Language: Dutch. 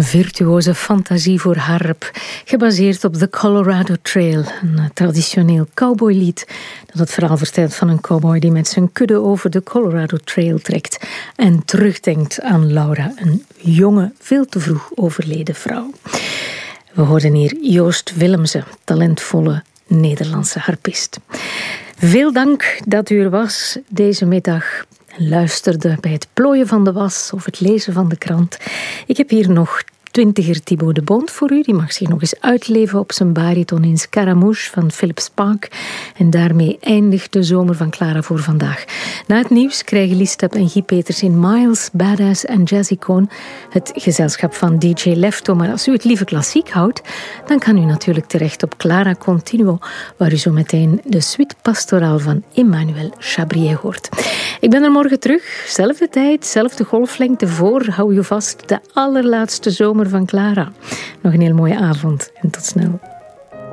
virtuoze fantasie voor harp, gebaseerd op The Colorado Trail, een traditioneel cowboylied dat het verhaal vertelt van een cowboy die met zijn kudde over de Colorado Trail trekt en terugdenkt aan Laura, een jonge, veel te vroeg overleden vrouw. We hoorden hier Joost Willemse, talentvolle Nederlandse harpist. Veel dank dat u er was deze middag en luisterde bij het plooien van de was of het lezen van de krant. Ik heb hier nog 20er Thibaut de Bond voor u. Die mag zich nog eens uitleven op zijn bariton in Scaramouche van Philip Spaak. En daarmee eindigt de zomer van Clara voor vandaag. Na het nieuws krijgen Liestap en Guy Peters in Miles, Badass en Jazzycone het gezelschap van DJ Lefto. Maar als u het liever klassiek houdt, dan kan u natuurlijk terecht op Clara Continuo, waar u zo meteen de suite pastorale van Emmanuel Chabrier hoort. Ik ben er morgen terug, zelfde tijd, zelfde golflengte voor. Hou je vast, de allerlaatste zomer van Clara. Nog een heel mooie avond en tot snel.